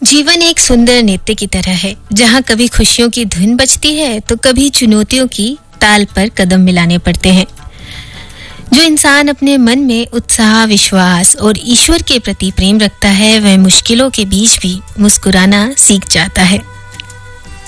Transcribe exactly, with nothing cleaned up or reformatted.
जीवन एक सुंदर नृत्य की तरह है, जहाँ कभी खुशियों की धुन बजती है तो कभी चुनौतियों की ताल पर कदम मिलाने पड़ते हैं। जो इंसान अपने मन में उत्साह, विश्वास और ईश्वर के प्रति प्रेम रखता है, वह मुश्किलों के बीच भी मुस्कुराना सीख जाता है।